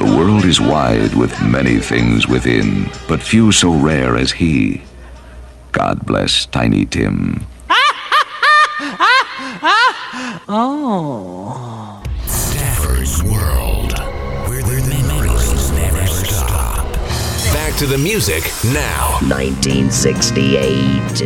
The world is wide with many things within, but few so rare as he. God bless Tiny Tim. Oh. Stafford's World, where the memories never stop. Back to the music now. 1968.